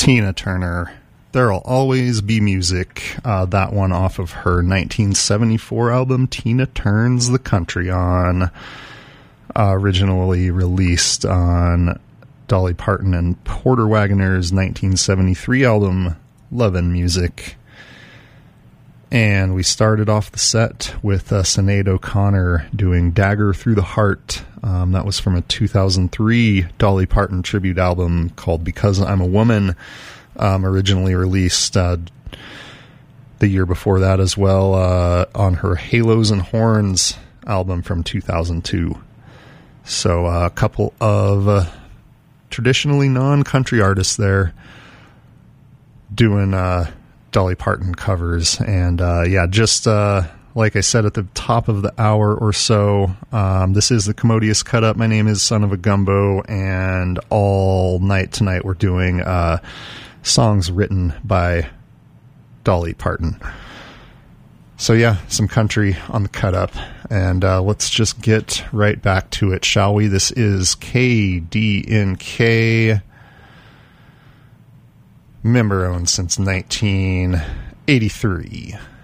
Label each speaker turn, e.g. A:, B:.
A: Tina Turner, There'll Always Be Music, that one off of her 1974 album, Tina Turns the Country On, originally released on Dolly Parton and Porter Wagoner's 1973 album, Lovin' Music. And we started off the set with Sinead O'Connor doing Dagger Through the Heart. That was from a 2003 Dolly Parton tribute album called Because I'm a Woman, originally released the year before that as well, on her Halos and Horns album from 2002. So a couple of traditionally non-country artists there doing Dolly Parton covers. And just like I said at the top of the hour or so, this is the Commodious Cut Up. My name is Son of a Gumbo, and all night tonight we're doing songs written by Dolly Parton. So some country on the cut up, and let's just get right back to it, shall we? This is KDNK, member owned since 1983.